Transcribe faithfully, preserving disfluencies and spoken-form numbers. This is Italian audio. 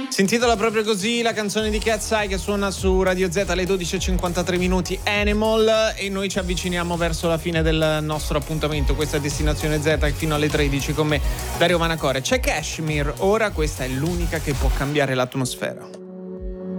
Si intitola proprio così la canzone di Cat's Eye che suona su Radio Z alle dodici e cinquantatré minuti, Animal, e noi ci avviciniamo verso la fine del nostro appuntamento. Questa è Destinazione Z fino alle tredici con me, Dario Manacore. C'è Kashmir, ora questa è l'unica che può cambiare l'atmosfera.